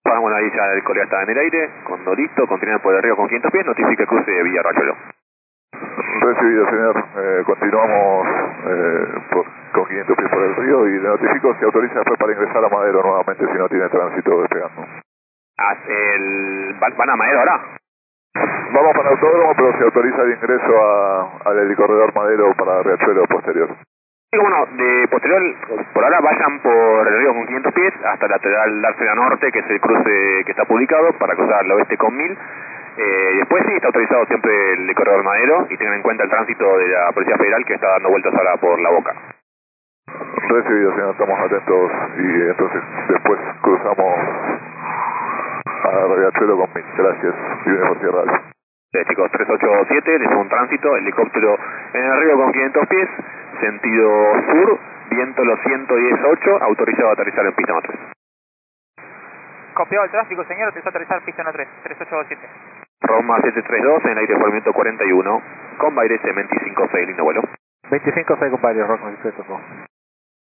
Bueno, ahí ya el colega está en el aire. Cuando listo, continúa por el río con 500 pies, notifique cruce de Villa Riachuelo. Recibido, señor. Continuamos con 500 pies por el río y le notifico si autoriza después para ingresar a Madero nuevamente si no tiene tránsito despegando. ¿Van a Madero ahora? Vamos para el autódromo, pero se autoriza el ingreso al helicorredor Madero para Riachuelo posterior. Sí, bueno, de posterior, por ahora vayan por el río con 500 pies hasta el lateral Dársena Norte, que es el cruce que está publicado, para cruzar al oeste con 1000. Después sí, está autorizado siempre el corredor Madero y tengan en cuenta el tránsito de la Policía Federal que está dando vueltas ahora por La Boca. Recibido, señor, estamos atentos y entonces después cruzamos a Riachuelo con 1000. Gracias. Y venimos Radio. Chicos, 387, les un tránsito, helicóptero en el río con 500 pies, sentido sur, viento los 118, autorizado a aterrizar en pista 3. Copiado el tráfico, señor, autorizado a aterrizar en pista 3, 387. Roma 732, en el aire por viento 41, con Baires 25 F, lindo vuelo. 25 F, compadre, Roma 732.